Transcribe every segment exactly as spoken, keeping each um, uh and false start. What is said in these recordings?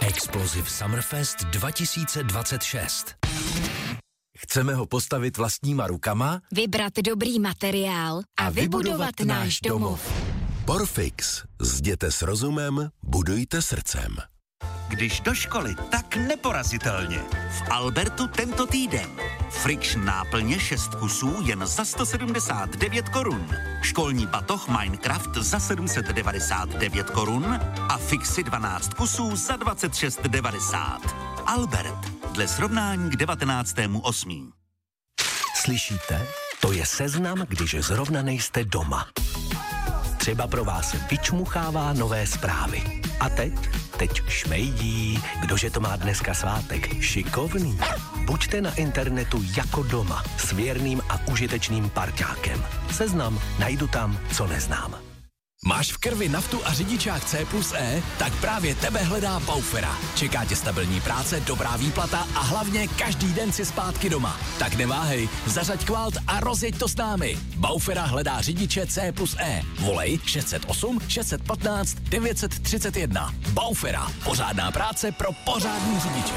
Explosive Summerfest dva tisíce dvacet šest. Chceme ho postavit vlastníma rukama, vybrat dobrý materiál a, a vybudovat, vybudovat náš domov. Porfix. Zděte s rozumem, budujte srdcem. Když do školy, tak neporazitelně. V Albertu tento týden. Friction náplně šest kusů jen za sto sedmdesát devět korun. Školní batoh Minecraft za sedm set devadesát devět korun a Fixy dvanáct kusů za dvacet šest devadesát. Albert. Dle srovnání k devatenáctému osmého Slyšíte? To je seznam, když zrovna nejste doma. Třeba pro vás vyčmuchává nové zprávy. A teď? Teď šmejdí. Kdože to má dneska svátek? Šikovný. Buďte na internetu jako doma s věrným a užitečným parťákem. Seznam najdu tam, co neznám. Máš v krvi naftu a řidičák C plus E? Tak právě tebe hledá Baufera. Čeká tě stabilní práce, dobrá výplata a hlavně každý den si zpátky doma. Tak neváhej, zařaď kvalt a rozjeď to s námi. Baufera hledá řidiče C plus E. Volej šest set osm šest set patnáct devět set třicet jedna. Baufera. Pořádná práce pro pořádný řidiče.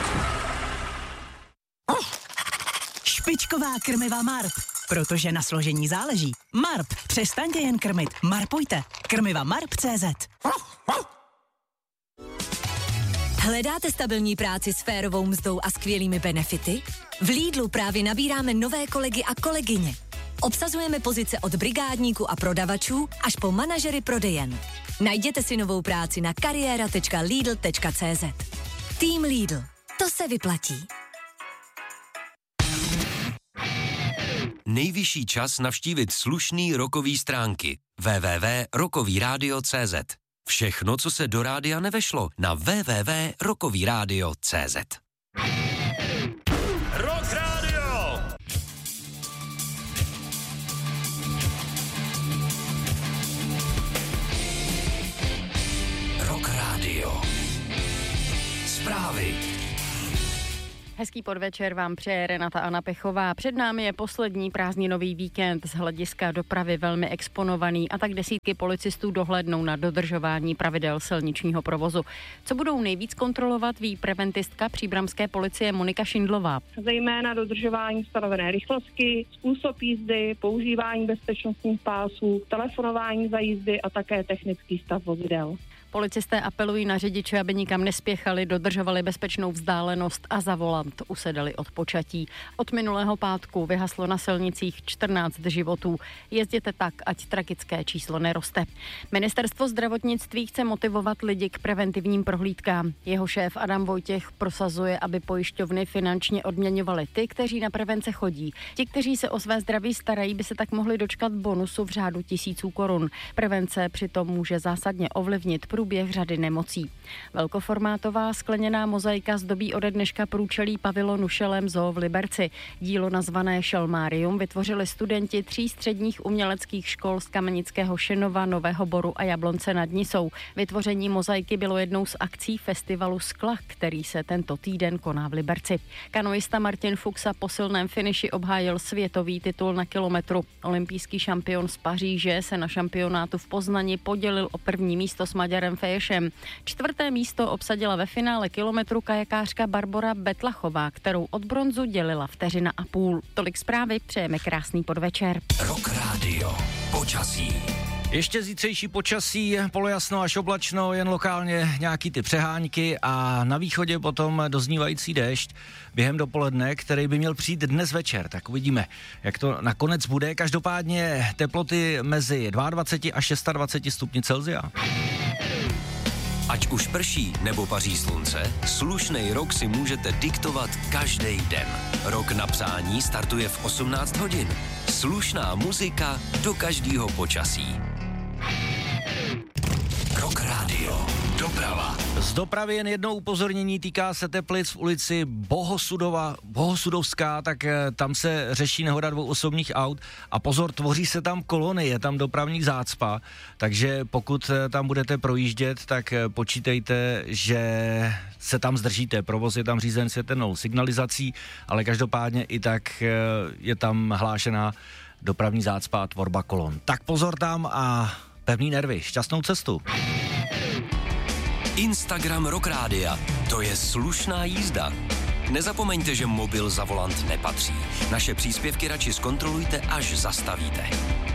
Špičková krmiva Marp. Protože na složení záleží. Marp. Přestaňte jen krmit. Marpujte. Krmiva Marp tečka cé zet. Hledáte stabilní práci s férovou mzdou a skvělými benefity? V Lidlu právě nabíráme nové kolegy a kolegyně. Obsazujeme pozice od brigádníků a prodavačů až po manažery prodejen. Najděte si novou práci na kariéra tečka lidl tečka cé zet. Tým Lidl. To se vyplatí. Nejvyšší čas navštívit slušný rockový stránky. w w w tečka rockový rádio tečka cé zet. Všechno, co se do rádia nevešlo, na w w w tečka rockový rádio tečka cé zet. Rock Radio! Rock Radio. Zprávy. Hezký podvečer vám přeje Renata Anna Pechová. Před námi je poslední prázdninový víkend, z hlediska dopravy velmi exponovaný, a tak desítky policistů dohlédnou na dodržování pravidel silničního provozu. Co budou nejvíc kontrolovat, ví preventistka příbramské policie Monika Šindlová. Zejména dodržování stanovené rychlosti, způsob jízdy, používání bezpečnostních pásů, telefonování za jízdy a také technický stav vozidel. Policisté apelují na řidiče, aby nikam nespěchali, dodržovali bezpečnou vzdálenost a za volant usedali od počatí. Od minulého pátku vyhaslo na silnicích čtrnáct životů. Jezděte tak, ať tragické číslo neroste. Ministerstvo zdravotnictví chce motivovat lidi k preventivním prohlídkám. Jeho šéf Adam Vojtěch prosazuje, aby pojišťovny finančně odměňovaly ty, kteří na prevence chodí. Ti, kteří se o své zdraví starají, by se tak mohli dočkat bonusu v řádu tisíců korun. Prevence přitom může zásadně ovlivnit průběh běh řady nemocí. Velkoformátová skleněná mozaika zdobí ode dneška průčelí pavilonu Šelem Zoo v Liberci. Dílo nazvané Šelmárium vytvořili studenti tří středních uměleckých škol z Kamenického Šenova, Nového Boru a Jablonce nad Nisou. Vytvoření mozaiky bylo jednou z akcí festivalu Skla, který se tento týden koná v Liberci. Kanoista Martin Fuxa po silném finiši obhájil světový titul na kilometru. Olympijský šampion z Paříže se na šampionátu v Poznani podělil o první místo s Maďarem Feješem. Čtvrté místo obsadila ve finále kilometru kajakářka Barbora Betlachová, kterou od bronzu dělila vteřina a půl. Tolik zprávy, přejeme krásný podvečer. Rock Radio. Počasí. Ještě zítřejší počasí, polojasno až oblačno, jen lokálně nějaký ty přehánky a na východě potom doznívající déšť během dopoledne, který by měl přijít dnes večer. Tak uvidíme, jak to nakonec bude. Každopádně teploty mezi dvacet dva až dvacet šest stupni Celsia. Ať už prší nebo paří slunce, slušnej rok si můžete diktovat každý den. Rok na přání startuje v osmnáct hodin. Slušná muzika do každého počasí. Rock Radio. Doprava. Z dopravy jen jedno upozornění, týká se Teplic v ulici Bohosudova, Bohosudovská, tak tam se řeší nehoda dvou osobních aut a pozor, tvoří se tam kolony, je tam dopravní zácpa, takže pokud tam budete projíždět, tak počítejte, že se tam zdržíte. Provoz je tam řízen světelnou signalizací, ale každopádně i tak je tam hlášená dopravní zácpa a tvorba kolon. Tak pozor tam a pevný nervy, šťastnou cestu. Instagram Rock Rádia. To je slušná jízda. Nezapomeňte, že mobil za volant nepatří. Naše příspěvky radši zkontrolujte, až zastavíte.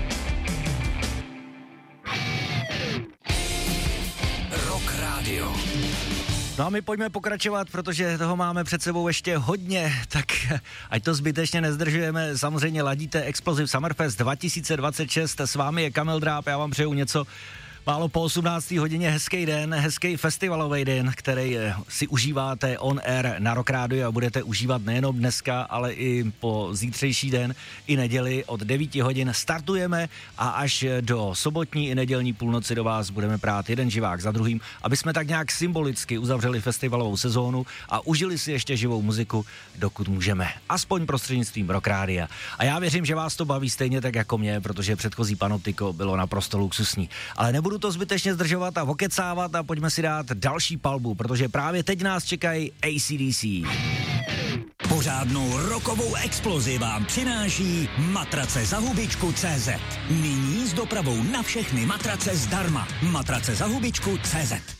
Rock Rádio. No a my pojďme pokračovat, protože toho máme před sebou ještě hodně, tak ať to zbytečně nezdržujeme. Samozřejmě ladíte Explosive Summerfest dva tisíce dvacet šest, s vámi je Kamil Dráb, já vám přeju něco málo po osmnácté hodině, hezký den, hezký festivalový den, který si užíváte on air na Rock Rádiu a budete užívat nejenom dneska, ale i po zítřejší den, i neděli od devíti hodin startujeme a až do sobotní i nedělní půlnoci do vás budeme prát jeden živák za druhým, aby jsme tak nějak symbolicky uzavřeli festivalovou sezónu a užili si ještě živou muziku, dokud můžeme, aspoň prostřednictvím Rock Rádia. A já věřím, že vás to baví stejně tak jako mě, protože předchozí Panoptiko bylo naprosto luxusní. Ale nebudu to zbytečně zdržovat a okecávat a pojďme si dát další palbu, protože právě teď nás čekají A C D C. Pořádnou rokovou explozi vám přináší matrace za hubičku tečka cé zet. Nyní s dopravou na všechny matrace zdarma. Matrace za hubičku tečka cé zet.